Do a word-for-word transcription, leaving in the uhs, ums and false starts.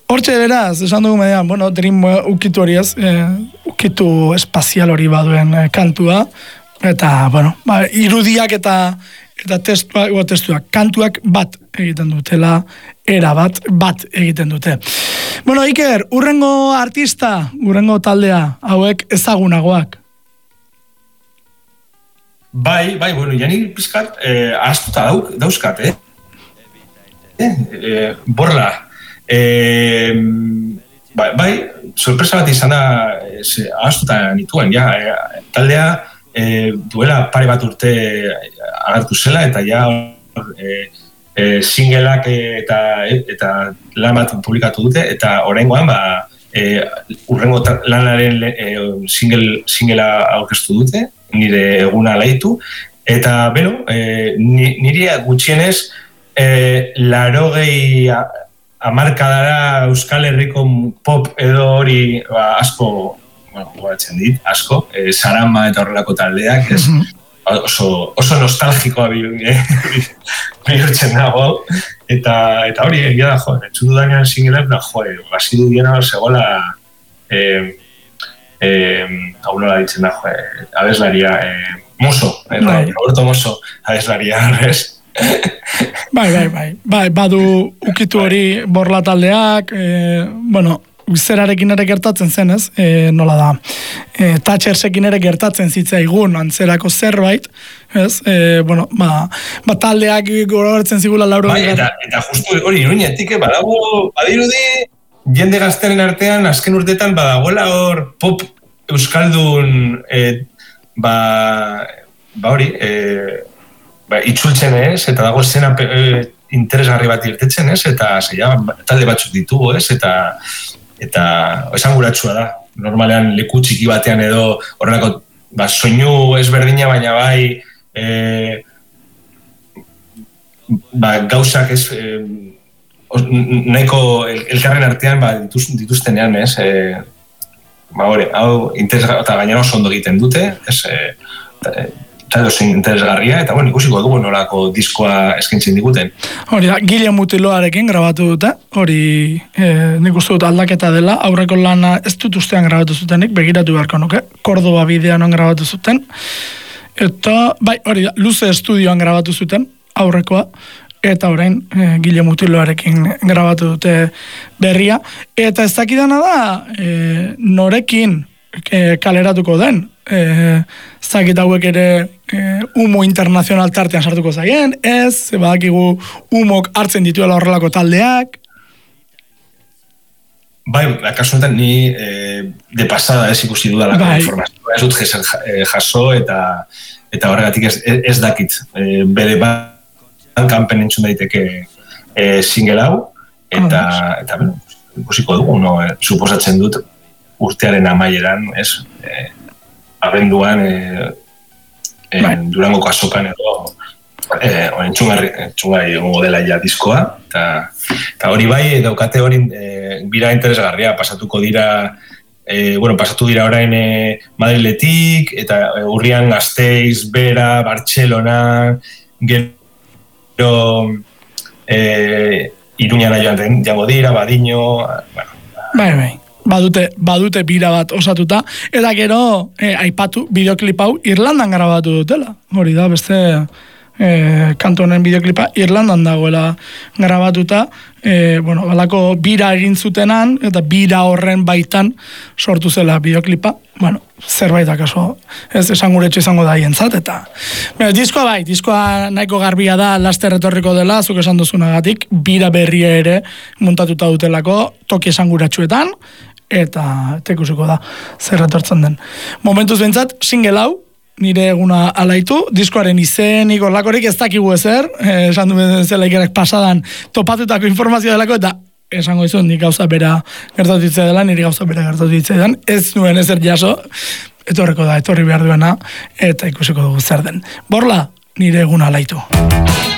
Hortxe beraz, esan dugu median, bueno, Dream ukitu hori ez, e, ukitu espazial hori baduen e, kantua, eta, bueno, ba, irudiak eta eta testuak, o, testuak, kantuak bat egiten dutela, era bat, bat egiten dute. Bueno, Iker, urrengo artista, urrengo taldea, hauek ezagunagoak. Bai, bai, bueno, jani pizkat, eh, astuta dauk, dauzkat, eh? eh, eh borla, eh, bai, bai, sorpresa bat izan da, eh, astuta nituen, ja, eh, taldea, E, duela pare bat urte agertu zela eta ja e, e, singleak eta eta lan bat publikatu dute eta oraingoan ba e, urrengo lanaren e, single singlea aurkeztu dute nire eguna alaitu eta beno e, niri gutxienez e, laurogei hamarkadara Euskal Herriko pop edo hori ba, asko bueno, goratzen dit, asko, eh, Sarama eta horrelako taldeak, ez, oso, oso nostalgikoa bihurtzen dago, eta, eta hori, egia da, jo, etxutu danean singleak, da, jo, hasi du diena, segola, eh, eh, hau nola ditzen da, jo, eh, abeslaria, eh, Mosso, eh, Roberto Mosso, abeslaria, ez? bai, bai, bai, bai, badu ukitu hori borla taldeak, eh, bueno, zerarekin ere gertatzen zen, ez? E, nola da, e, Thatchersekin ere gertatzen zitzaigun antzerako zerbait, ez? E, bueno, ba, ba taldeak goratzen zigula lauro. Bai, eta, eta justu hori iruñetik, badago, badirudi, jende gazteren artean, azken urtetan, badagoela hor pop euskaldun, e, ba, ba hori, e, ba, itxultzen ez, eta dago esena e, interesgarri bat irtetzen ez, eta zeia, talde batzuk ditugu ez, eta eta esanguratsua da. Normalean leku txiki batean edo horrelako ba, soinu ezberdina, baina bai e, ba, gauzak ez e, nahiko elkarren artean ba, dituz, dituztenean ez e, ba, hori, hau interesgarria eta gainera oso ondo egiten dute ez e, eta interesgarria, eta bueno, ikusiko dugu nolako diskoa eskaintzen diguten. Hori da, Gile Mutiloarekin grabatu dute, hori e, nik uste dut aldaketa dela, aurreko lana ez dut ustean grabatu zutenik, begiratu beharko nuke, Kordoba bidean grabatu zuten, eta bai, hori da, Luze Estudioan grabatu zuten, aurrekoa, eta orain e, Gile Mutiloarekin grabatu dute berria, eta ez dakidana da, e, norekin e, kaleratuko den, e, zakit hauek ere e, humo internazional tartean sartuko zaien, ez, badakigu humok hartzen dituela horrelako taldeak. Bai, kasu honetan ni e, de pasada ez ikusi dudalako bai. Informazioa, ez dut jaso eta eta horregatik ez, ez dakit. E, bere ban kanpen entzun daiteke e, single hau, eta, ah, eta bueno, ikusiko dugu, no, e, suposatzen dut urtearen amaieran, ez, e, abenduan e, e, bai. Durangoko azokan edo e, entzungarri egongo dela ja diskoa, eta, eta hori bai, daukate hori e, bira interesgarria, pasatuko dira e, bueno, pasatu dira orain e, Madriletik, eta e, urrian Gasteiz, Bera, Bartzelona, gero e, Iruñara joan jango dira, Badiño, bueno. Bai, bai. Badute, badute bira bat osatuta, eta gero eh, aipatu bideoklip hau Irlandan grabatu dutela. Hori da, beste eh, kantu honen bideoklipa Irlandan dagoela grabatuta, eh, bueno, balako bira egin zutenan, eta bira horren baitan sortu zela bideoklipa. Bueno, zerbait akaso, ez esanguretxo izango da hientzat, eta bueno, diskoa bai, diskoa nahiko garbia da, laster etorriko dela, zuk esan duzunagatik, bira berria ere muntatuta dutelako, toki esanguratsuetan, eta tekusiko da zer etortzen den. Momentuz bentsat, single hau, nire eguna alaitu, diskoaren izenik horlakorik ez dakigu ezer, eh, esan duen zela ikerak pasadan topatutako informazio delako, eta esango izun, nik gauza bera gertatutzea dela, niri gauza bera gertatutzea den, ez nuen ezer jaso, etorriko da, etorri behar duena, eta ikusiko dugu zer den. Borla, nire eguna alaitu.